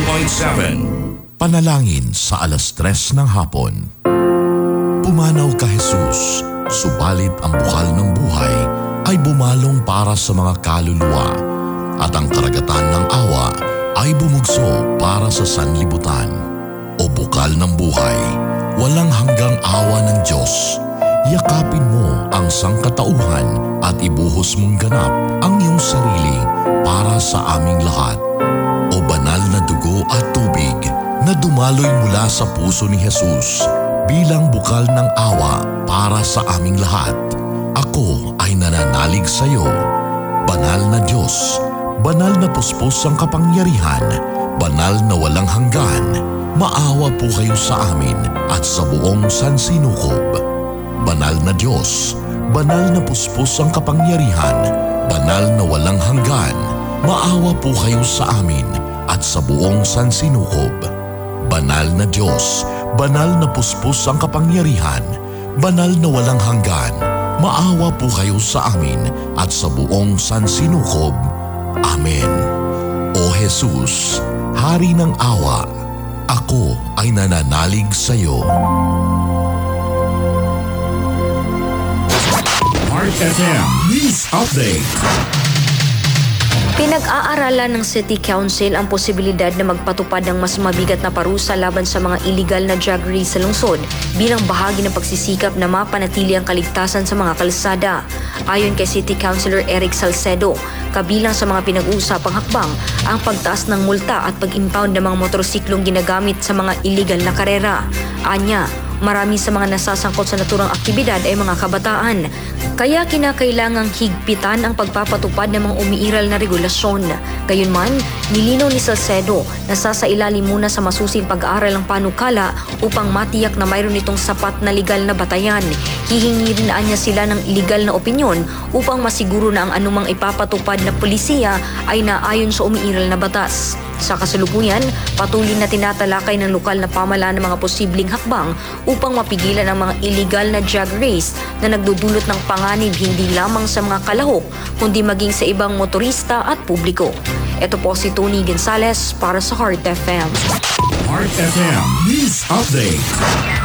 92.7. Panalangin sa alas 3 ng hapon. Pumanaw ka Jesus, subalit ang bukal ng buhay ay bumalong para sa mga kaluluwa at ang karagatan ng awa ay bumugso para sa sanlibutan. O bukal ng buhay, walang hanggang awa ng Diyos, yakapin mo ang sangkatauhan at ibuhos mong ganap ang iyong sarili para sa aming lahat. O banal na dugo at tubig na dumaloy mula sa puso ni Jesus bilang bukal ng awa para sa aming lahat. Ako ay nananalig sa iyo. Banal na Diyos, banal na puspos ang kapangyarihan, banal na walang hanggan, maawa po kayo sa amin at sa buong sansinukob. Banal na Diyos, banal na puspos ang kapangyarihan, banal na walang hanggan, maawa po kayo sa amin at sa buong sansinukob. Banal na Diyos, banal na puspos ang kapangyarihan, banal na walang hanggan, maawa po kayo sa amin at sa buong sansinukob. Amen. O Jesus, Hari ng awa, ako ay nananalig sa iyo. Heart FM News Update. Pinag-aaralan ng City Council ang posibilidad na magpatupad ng mas mabigat na parusa laban sa mga illegal na drug race sa lungsod bilang bahagi ng pagsisikap na mapanatili ang kaligtasan sa mga kalsada. Ayon kay City Councilor Eric Salcedo, kabilang sa mga pinag-uusapang hakbang ang pagtaas ng multa at pag-impound ng mga motorsiklong ginagamit sa mga illegal na karera. Anya, marami sa mga nasasangkot sa naturang aktibidad ay mga kabataan. Kaya kinakailangang higpitan ang pagpapatupad ng mga umiiral na regulasyon. Gayunman, nilinaw ni Salcedo na sasailalim muna sa masusing pag-aaral ang panukala upang matiyak na mayroon itong sapat na legal na batayan. Hihingi rin niya sila ng legal na opinyon upang masiguro na ang anumang ipapatupad na polisiya ay naayon sa umiiral na batas. Sa kasalukuyan, patuloy na tinatalakay ng lokal na pamahalaan ng mga posibleng hakbang upang mapigilan ang mga illegal na drug race na nagdudulot ng panganib hindi lamang sa mga kalahok kundi maging sa ibang motorista at publiko. Ito po si Tony Gonzales para sa Heart FM. Heart FM News Update.